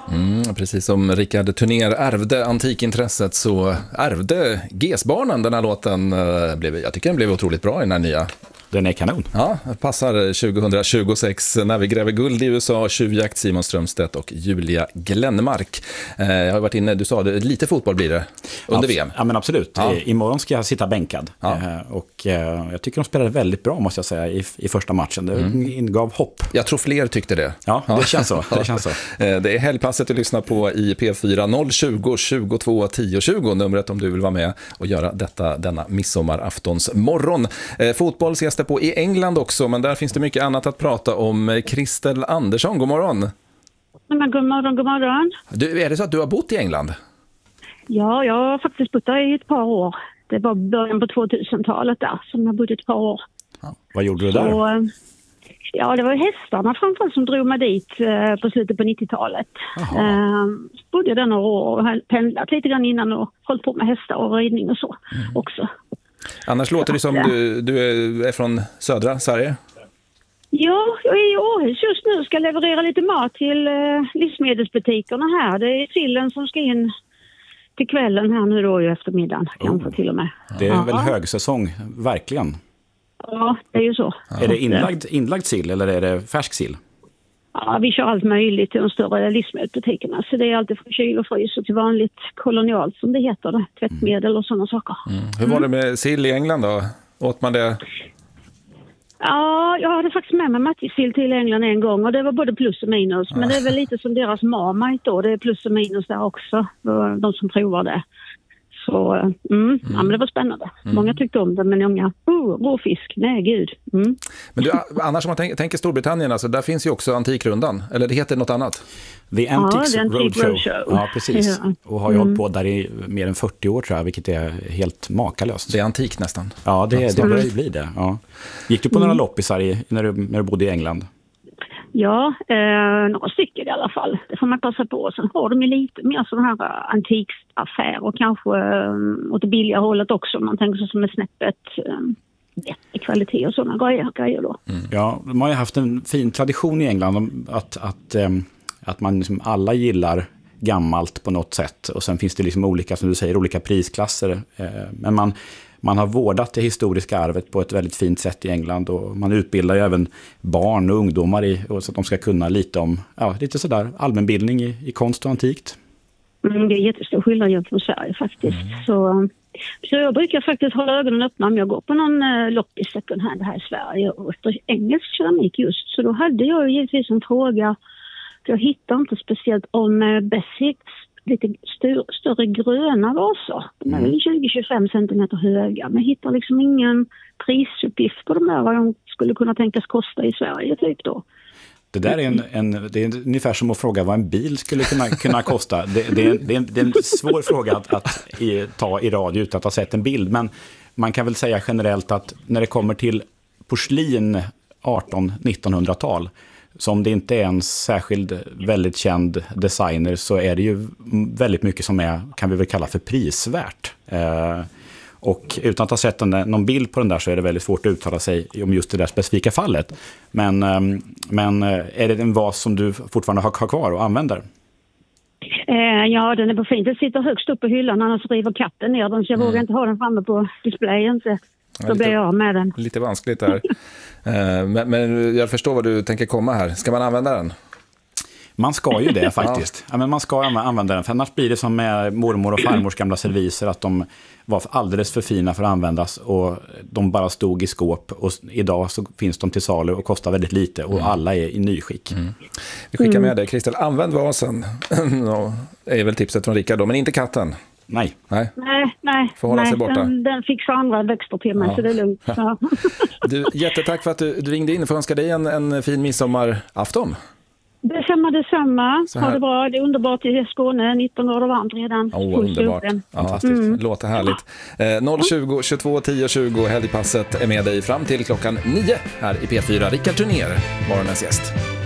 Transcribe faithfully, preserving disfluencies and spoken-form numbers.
Mm, precis som Rickard Turner ärvde antikintresset så ärvde Gesbarnen den här låten. Blev, jag tycker den blev otroligt bra i den här nya. Den är kanon. Ja, passar tjugohundratjugosex när vi gräver guld i U S A, tjuvjakt Simon Strömstedt och Julia Glenmark. Eh, jag har varit inne, du sa det, lite fotboll blir det under Abs- V M. Ja, men absolut. Ja. Imorgon ska jag sitta bänkad. Ja. Eh, och eh, jag tycker de spelade väldigt bra, måste jag säga, i, i första matchen. Det mm. ingav hopp. Jag tror fler tyckte det. Ja, det känns så. Det känns så. Eh, det är helgpasset att lyssna på i P fyra noll tjugo tjugotvå tio tjugo, numret om du vill vara med och göra detta denna midsommaraftons morgon. Eh, fotboll ses det på i England också, men där finns det mycket annat att prata om. Kristel Andersson, god morgon. Men god morgon, god morgon. Du, är det så att du har bott i England? Ja, jag har faktiskt bott där i ett par år. Det var början på tvåtusentalet där som jag bodde ett par år. Ja. Vad gjorde du där? Så, ja, det var hästarna framförallt som drog mig dit eh, på slutet på nittiotalet. Eh, bodde där några år och har pendlat lite grann innan och hållit på med hästar och ridning och så mm. också. Annars låter det som du, du är från södra Sverige. Ja, jag är i Århus just nu och ska leverera lite mat till eh, livsmedelsbutikerna här. Det är sillen som ska in till kvällen här nu då i eftermiddagen, oh. kanske till och med. Det är ja. väl högsäsong, verkligen. Ja, det är ju så. Ja. Är det inlagd, inlagd sill eller är det färsk sill? Ja, vi kör allt möjligt till de större livsmedelsbutikerna. Så det är alltid från kyl och frys och till vanligt kolonialt som det heter det. Tvättmedel och sådana saker. Mm. Hur var det med sill i England då? Åt man det? Ja, jag hade faktiskt med mig matjessill till England en gång och det var både plus och minus. Men det är väl lite som deras Marmite då. Det är plus och minus där också. De som provar det. Så mm, mm. Ja, men det var spännande. Mm. Många tyckte om det, men många, oh, råfisk, nej gud. Mm. Men du, annars om man tänker, tänker Storbritannien, alltså, där finns ju också Antikrundan. Eller det heter något annat? The Antiques ja, Roadshow. Roadshow. Ja, precis. Ja. Och har ju mm. hållit på där i mer än fyrtio år tror jag, vilket är helt makalöst. Det är antik nästan. Ja, det, det börjar ju bli det. Ja. Gick du på några mm. loppisar i, när, du, när du bodde i England? Ja, eh, några stycken i alla fall. Det får man passa på. Sen har de ju lite mer sådana här antiksaffärer och kanske eh, åt det billiga hållet också. Man tänker sig som är snäppet eh, bättre kvalitet och sådana grejer, grejer då. Mm. Ja, de har ju haft en fin tradition i England att, att, eh, att man liksom alla gillar gammalt på något sätt. Och sen finns det liksom olika, som du säger, olika prisklasser. Eh, men man... Man har vårdat det historiska arvet på ett väldigt fint sätt i England och man utbildar ju även barn och ungdomar i, så att de ska kunna lite om, ja, lite sådär allmänbildning i, i konst och antikt. Mm, det är jättestor skillnad gentemot Sverige faktiskt. Mm. Så, så jag brukar faktiskt hålla ögonen öppna om jag går på någon uh, loppis second hand här i Sverige och efter engelsk keramik just. Så då hade jag givetvis en fråga, jag hittar inte speciellt om uh, Bessicks lite styr, större gröna vaser. De är väl tjugo till tjugofem centimeter höga. Men jag hittar liksom ingen prisuppgift på de här vad de skulle kunna tänkas kosta i Sverige typ då. Det där är, en, en, det är ungefär som att fråga vad en bil skulle kunna, kunna kosta. Det, det, är en, det, är en, det är en svår fråga att, att i, ta i radio utan att ha sett en bild. Men man kan väl säga generellt att när det kommer till porslin artonhundra-nittonhundratal, som det inte är en särskild väldigt känd designer, så är det ju väldigt mycket som är, kan vi väl kalla för prisvärt. Eh, och utan att ha sett en, någon bild på den där så är det väldigt svårt att uttala sig om just det där specifika fallet. Men, eh, men är det en vas som du fortfarande har kvar och använder? Eh, ja, den är på fint. Den sitter högst upp på hyllan, annars river katten ner den, så jag mm. vågar inte ha den framme på displayen. Så. Då blir jag med den. Lite vanskligt där. men, men jag förstår vad du tänker komma här. Ska man använda den? Man ska ju det faktiskt. Ja. Ja, men man ska använda den. För annars blir det som med mormor och farmors gamla serviser, att de var alldeles för fina för att användas och de bara stod i skåp. Och idag så finns de till salu och kostar väldigt lite och mm. alla är i nyskick. Mm. Vi skickar med dig, Kristel. Använd vasen. Det är väl tipset från Rickard då, men inte katten. Nej. Nej, nej, nej. Får hålla nej, sig borta. Den, den fixar andra växter till mig, ja. Så det är lugnt. Ja. Du, jättetack för att du, du ringde in och får önska dig en, en fin midsommarafton. Detsamma, detsamma. Ha det bra. Det är underbart i Skåne. nitton grader varmt redan. Åh, oh, underbart. Fantastiskt. Mm. Låter härligt. Eh, noll tjugo tjugotvå tio tjugo. Helgpasset är med dig fram till klockan nio här i P fyra. Rickard Turner, morgonens gäst.